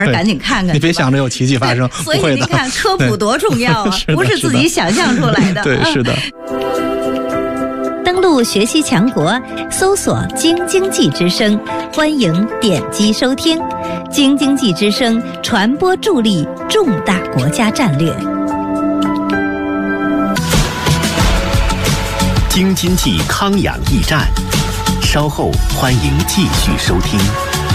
赶紧看看。 你别想着有奇迹发生， 所以您看科普多重要啊，不是自己想象出来的。 对，是的。 登录学习强国，搜索京津冀之声，欢迎点击收听。京津冀之声传播助力重大国家战略。 京津冀康养驿站，稍后欢迎继续收听。